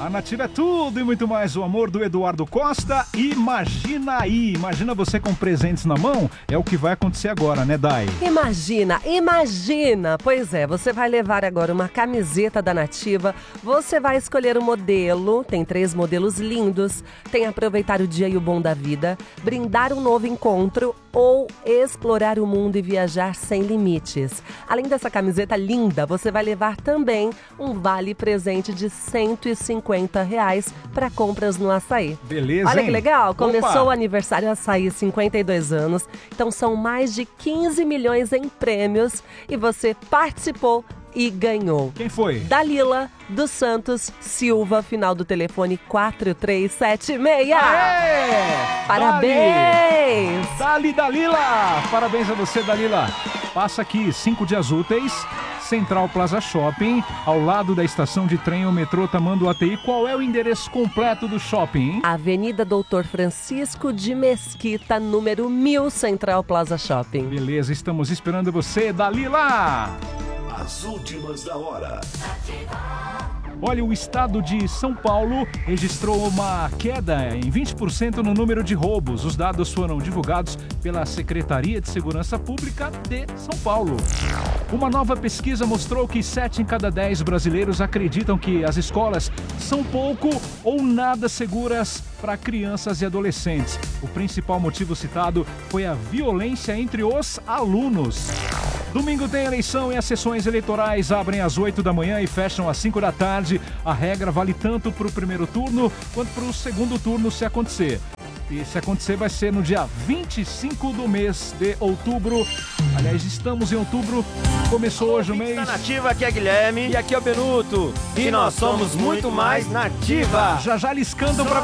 Nativa é tudo e muito mais. O amor do Eduardo Costa. Imagina aí, imagina você com presentes na mão. É o que vai acontecer agora, né, Dai? Imagina. Pois é, você vai levar agora uma camiseta da Nativa. Você vai escolher o modelo. Tem 3 modelos lindos. Tem aproveitar o dia e o bom da vida, brindar um novo encontro ou explorar o mundo e viajar sem limites. Além dessa camiseta linda, você vai levar também um vale presente de R$150 para compras no Açaí. Beleza, Olha hein? que legal, começou Opa! o aniversário Açaí, 52 anos, então são mais de 15 milhões em prêmios e você participou e ganhou. Quem foi? Dalila dos Santos Silva, final do telefone 4376. Aê! Parabéns! Dalila! Parabéns a você, Dalila. Passa aqui 5 dias úteis, Central Plaza Shopping, ao lado da estação de trem ou metrô Tamanduateí. Qual é o endereço completo do shopping, hein? Avenida Doutor Francisco de Mesquita, número 1000, Central Plaza Shopping. Beleza, estamos esperando você, Dalila! As últimas da hora. Olha, o estado de São Paulo registrou uma queda em 20% no número de roubos. Os dados foram divulgados pela Secretaria de Segurança Pública de São Paulo. Uma nova pesquisa mostrou que 7 em cada 10 brasileiros acreditam que as escolas são pouco ou nada seguras para crianças e adolescentes. O principal motivo citado foi a violência entre os alunos. Domingo tem eleição e as sessões eleitorais abrem às 8 da manhã e fecham às 5 da tarde. A regra vale tanto para o primeiro turno quanto para o segundo turno, se acontecer. E se acontecer vai ser no dia 25 do mês de outubro. Aliás, estamos em outubro. Começou hoje o mês. Da Nativa, aqui é Guilherme. E aqui é o Benuto. E nós somos muito mais Nativa. Já liscando para